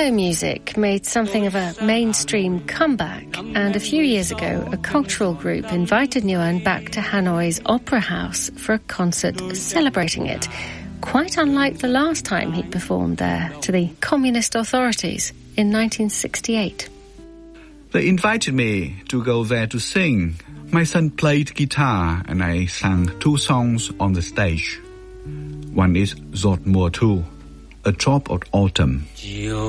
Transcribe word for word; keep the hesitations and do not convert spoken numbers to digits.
Tango music made something of a mainstream comeback, and a few years ago, a cultural group invited Nguyen back to Hanoi's Opera House for a concert celebrating it, quite unlike the last time he performed there to the communist authorities in nineteen sixty-eight. They invited me to go there to sing. My son played guitar and I sang two songs on the stage. One is Giọt mùa thu, A Drop of Autumn.